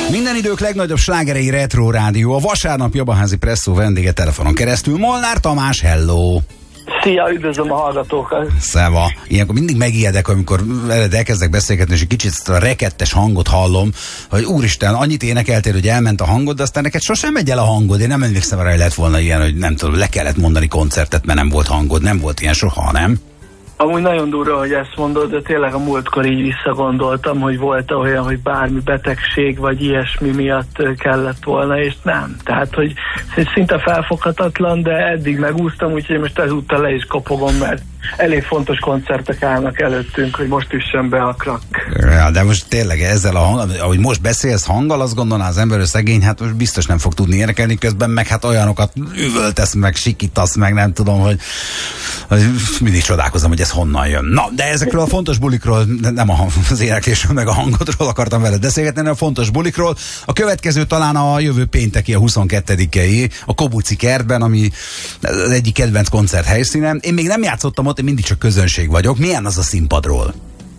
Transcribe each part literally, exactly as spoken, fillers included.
Minden idők legnagyobb slágerei Retro Rádió, a vasárnapi Abaházi Presszó vendége telefonon keresztül. Molnár Tamás, hello! Szia, üdvözlöm a hallgatókat! Szeva! Ilyenkor mindig megijedek, amikor elkezdek beszélgetni, és egy kicsit a rekettes hangot hallom, hogy úristen, annyit énekeltél, hogy elment a hangod, de aztán neked sosem megy el a hangod. Én nem emlékszem arra, hogy lett volna ilyen, hogy nem tudom, le kellett mondani koncertet, mert nem volt hangod. Nem volt ilyen soha, nem? Amúgy nagyon durva, hogy ezt mondod, de tényleg a múltkor így visszagondoltam, hogy volt olyan, hogy bármi betegség vagy ilyesmi miatt kellett volna, és nem. Tehát, hogy szinte felfoghatatlan, de eddig megúsztam, úgyhogy most ezúttal le is kopogom, mert elég fontos koncertek állnak előttünk, hogy most üssön be a krak. Ja, de most tényleg ezzel a hang, ahogy most beszélsz hanggal, azt gondolná az ember, hogy szegény, hát most biztos nem fog tudni énekelni, közben meg hát olyanokat üvöltesz, meg sikítasz, meg nem tudom, hogy, hogy mindig csodálkozom, hogy ez honnan jön. Na, de ezekről a fontos bulikról, nem az éneklésről, meg a hangodról akartam veled beszélgetni, hanem a fontos bulikról. A következő talán a jövő pénteki, a huszonkettedikei, a Kobuci kertben, ami az egyik kedvenc koncert helyszínen. Én még nem játszottam ott, én mindig csak közönség vagyok. Milyen az a színpadról?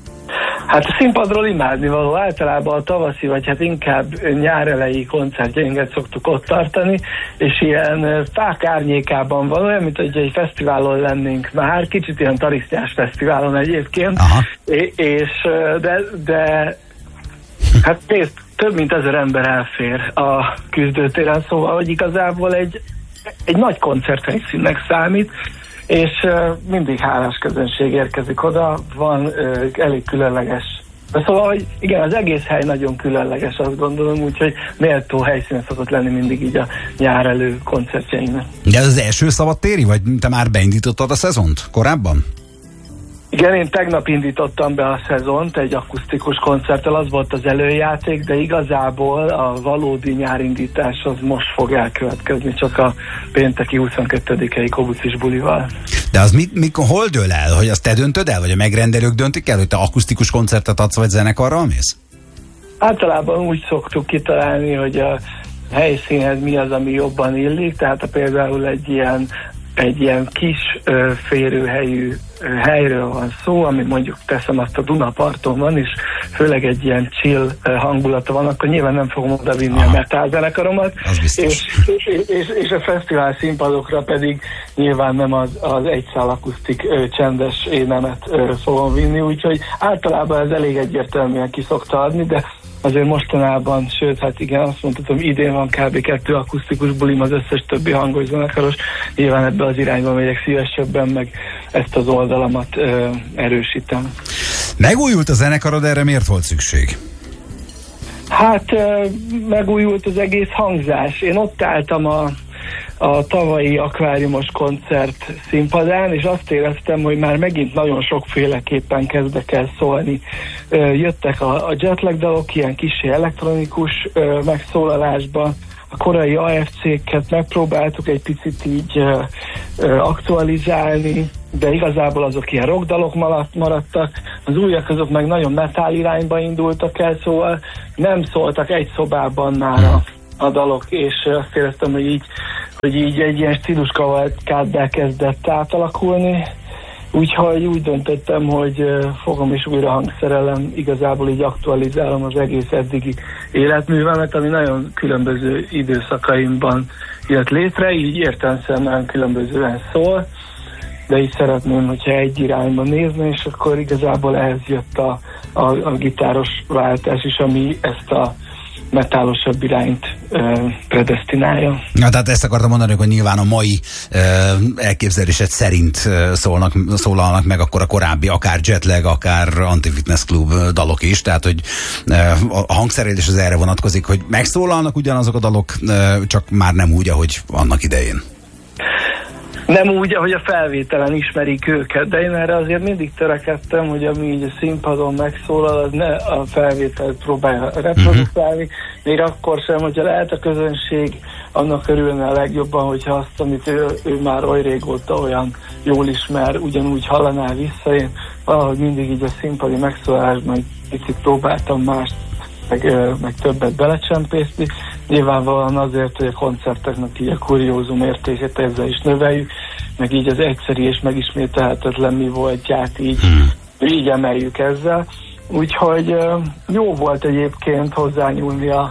Hát a színpadról imádni való, általában a tavaszi, vagy hát inkább nyárelejé koncertjeinket szoktuk ott tartani, és ilyen fák árnyékában van, olyan, mint hogy egy fesztiválon lennénk már, kicsit ilyen tarisznyás fesztiválon egyébként, és, és de, de hát nézd, több mint ezer ember elfér a küzdőtéren, szóval, hogy igazából egy, egy nagy koncerthelyszínnek számít, és uh, mindig hálás közönség érkezik oda, van uh, elég különleges. De szóval, hogy igen, az egész hely nagyon különleges, azt gondolom, úgyhogy méltó helyszínen szokott lenni mindig így a nyár elő koncertjeinknek. De ez az első szabadtéri, vagy te már beindítottad a szezont korábban? Igen, én tegnap indítottam be a szezont egy akusztikus koncerttel, az volt az előjáték, de igazából a valódi nyárindítás az most fog elkövetkezni, csak a pénteki huszonkettedikei Kobucis bulival. De az mit, mikor, hol dől el? Hogy azt te döntöd el, vagy a megrendelők döntik el, hogy te akusztikus koncertet adsz, vagy zenekarral mész? Általában úgy szoktuk kitalálni, hogy a helyszínhez mi az, ami jobban illik, tehát például egy ilyen egy ilyen kis ö, férőhelyű ö, helyről van szó, ami mondjuk teszem azt a Dunaparton van, és főleg egy ilyen chill ö, hangulata van, akkor nyilván nem fogom oda vinni a metal zenekaromat, és, és, és, és a fesztivál színpadokra pedig nyilván nem az, az egyszál akusztik ö, csendes énemet ö, fogom vinni, úgyhogy általában ez elég egyértelműen ki szokta adni, de azért mostanában, sőt, hát igen, azt mondhatom, idén van kb. kettő akusztikus bulim, az összes többi hangos zenekaros. Nyilván ebbe az irányba megyek szívesebben, meg ezt az oldalamat ö, erősítem. Megújult a zenekarod, erre miért volt szükség? Hát ö, megújult az egész hangzás. Én ott álltam a a tavalyi akváriumos koncert színpadán, és azt éreztem, hogy már megint nagyon sokféleképpen kezdek el szólni. Jöttek a, a jetlag dalok ilyen kicsi elektronikus ö, megszólalásba, a korai á ef cé-ket megpróbáltuk egy picit így ö, ö, aktualizálni, de igazából azok ilyen rockdalok maradtak, az újak azok meg nagyon metal irányba indultak el, szóval nem szóltak egy szobában már a, a dalok, és azt éreztem, hogy így hogy így egy ilyen stíluskavalkádba kezdett átalakulni, úgyhogy úgy döntöttem, hogy fogom és újra hangszerelem, igazából így aktualizálom az egész eddigi életművemet, ami nagyon különböző időszakaimban jött létre, így értelemszerűen nagyon különbözően szól, de így szeretném, hogyha egy irányba nézni, és akkor igazából ehhez jött a, a, a gitáros váltás is, ami ezt a metálosabb irányt ö, predesztinálja. Na, tehát ezt akartam mondani, hogy nyilván a mai ö, elképzelésed szerint ö, szólnak, szólalnak meg akkor a korábbi, akár Jetlag, akár Anti-Fitness Club dalok is, tehát hogy ö, a hangszerelés az erre vonatkozik, hogy megszólalnak ugyanazok a dalok, ö, csak már nem úgy, ahogy annak idején. Nem úgy, ahogy a felvételen ismerik őket, de én erre azért mindig törekedtem, hogy ami így a színpadon megszólal, az ne a felvételt próbálja reprodukálni, uh-huh. még akkor sem, hogyha lehet a közönség, annak örülne a legjobban, hogyha azt, amit ő, ő már oly régóta olyan jól ismer, ugyanúgy hallaná vissza. Én valahogy mindig így a színpadi megszólásban egy picit próbáltam mást, meg, meg többet belecsempészni. Nyilvánvalóan azért, hogy a koncerteknek így a kuriózum értékét ezzel is növeljük, meg így az egyszeri és megismételhetetlen mi voltját így, hmm. így emeljük ezzel. Úgyhogy jó volt egyébként hozzányúlni a,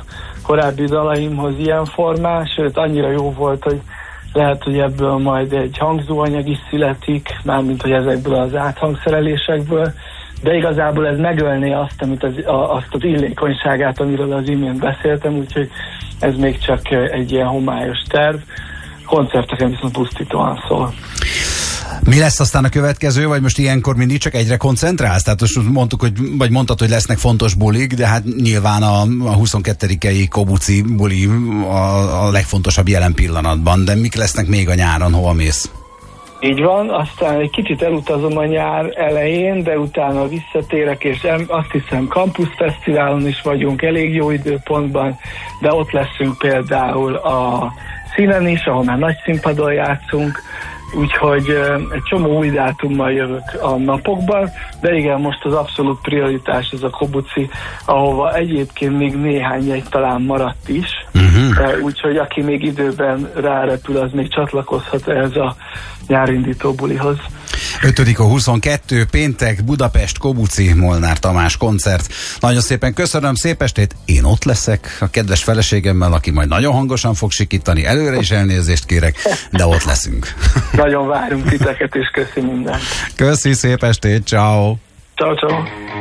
korábbi dalaimhoz ilyen formán, sőt annyira jó volt, hogy lehet, hogy ebből majd egy hangzóanyag is születik, mármint hogy ezekből az áthangszerelésekből, de igazából ez megölné azt, amit az, a, azt az illékonyságát, amiről az imént beszéltem, úgyhogy ez még csak egy ilyen homályos terv. Koncerteken viszont pusztítóan szól. Mi lesz aztán a következő, vagy most ilyenkor mindig csak egyre koncentrálsz? Tehát most mondtuk, hogy, vagy mondtad, hogy lesznek fontos bulik, de hát nyilván a, a huszonkettedikei Kobuci buli a, a legfontosabb jelen pillanatban, de mik lesznek még a nyáron, hova mész? Így van, aztán egy kicsit elutazom a nyár elején, de utána visszatérek, és azt hiszem Campus Fesztiválon is vagyunk elég jó időpontban, de ott leszünk például a Színen is, ahol már nagy színpadon játszunk, úgyhogy egy csomó új dátummal jövök a napokban, de igen, most az abszolút prioritás ez a Kobuci, ahova egyébként még néhány jegy talán maradt is, uh-huh. úgyhogy aki még időben rárepül, az még csatlakozhat ehhez a nyárindító bulihoz. ötödik huszonkettő péntek, Budapest, Kobuci, Molnár Tamás koncert. Nagyon szépen köszönöm, szép estét, én ott leszek a kedves feleségemmel, aki majd nagyon hangosan fog sikítani, előre is elnézést kérek, de ott leszünk. Nagyon várunk titeket, és köszi mindent. Köszi, szép estét, ciao. Ciao, ciao.